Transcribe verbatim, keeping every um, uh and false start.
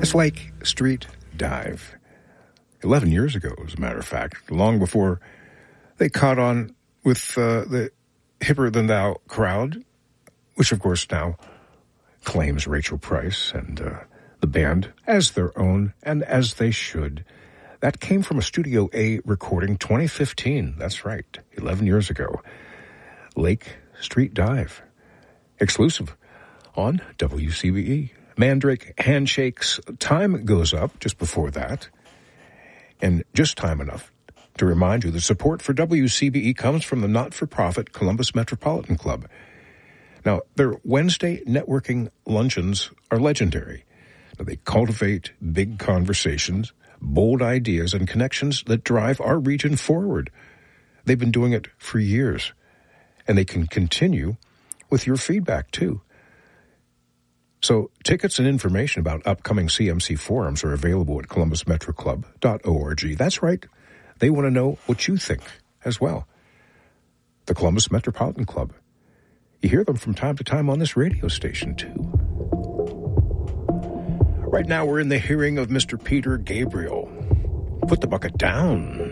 It's Lake Street Dive. Eleven years ago, as a matter of fact, long before they caught on with uh, the hipper-than-thou crowd, which, of course, now claims Rachel Price and uh, the band as their own, and as they should. That came from a Studio A recording, twenty fifteen. That's right, eleven years ago. Lake Street Dive. Exclusive on W C B E. Mandrake Handshakes. Time goes up just before that. And just time enough to remind you that support for W C B E comes from the not-for-profit Columbus Metropolitan Club. Now, their Wednesday networking luncheons are legendary. Now, they cultivate big conversations, bold ideas, and connections that drive our region forward. They've been doing it for years, and they can continue with your feedback, too. So tickets and information about upcoming C M C forums are available at columbus metro club dot org. That's right. They want to know what you think as well. The Columbus Metropolitan Club. You hear them from time to time on this radio station, too. Right now, we're in the hearing of Mister Peter Gabriel. Put the bucket down.